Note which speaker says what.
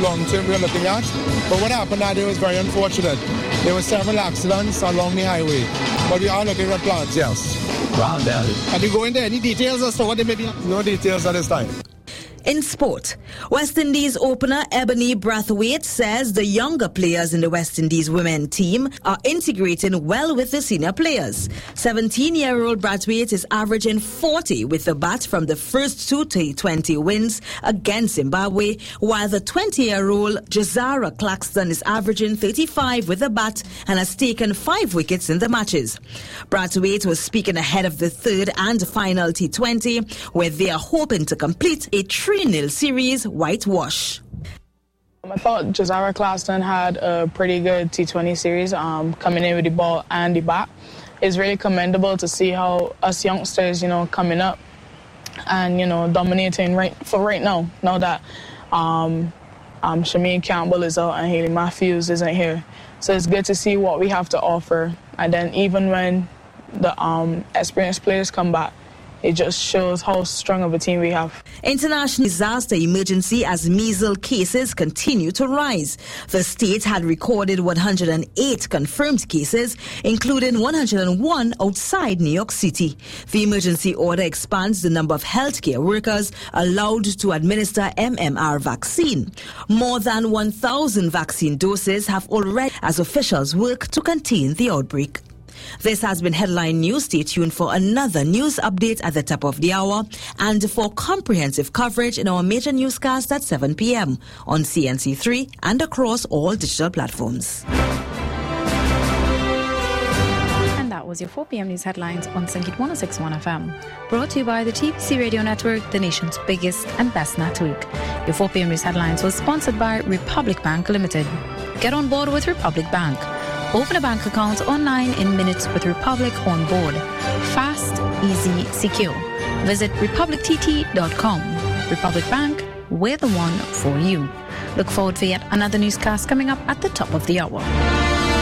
Speaker 1: long term we're looking at. But what happened that day was very unfortunate. There were several accidents along the highway. But we are looking at plans, yes. Can you go into any details as to what they may be? No details at this time.
Speaker 2: In sport, West Indies opener Ebony Brathwaite says the younger players in the West Indies women team are integrating well with the senior players. 17-year-old Brathwaite is averaging 40 with the bat from the first two T20 wins against Zimbabwe, while the 20-year-old Jazara Claxton is averaging 35 with the bat and has taken 5 wickets in the matches. Brathwaite was speaking ahead of the third and final T20, where they are hoping to complete a 3-0 series whitewash.
Speaker 3: I thought Jazara Claxton had a pretty good T20 series coming in with the ball and the bat. It's really commendable to see how us youngsters, coming up and, dominating right now. Now that Shameen Campbell is out and Haley Matthews isn't here. So it's good to see what we have to offer. And then even when the experienced players come back, it just shows how strong of a team we have.
Speaker 2: International disaster emergency as measles cases continue to rise. The state had recorded 108 confirmed cases, including 101 outside New York City. The emergency order expands the number of healthcare workers allowed to administer MMR vaccine. More than 1,000 vaccine doses have already, as officials work to contain the outbreak. This has been Headline News. Stay tuned for another news update at the top of the hour and for comprehensive coverage in our major newscast at 7 p.m. on CNC3 and across all digital platforms.
Speaker 4: And that was your 4 p.m. news headlines on Sangeet 106.1 FM. Brought to you by the TBC Radio Network, the nation's biggest and best network. Your 4 p.m. news headlines was sponsored by Republic Bank Limited. Get on board with Republic Bank. Open a bank account online in minutes with Republic on board. Fast, easy, secure. Visit republictt.com. Republic Bank, we're the one for you. Look forward for yet another newscast coming up at the top of the hour.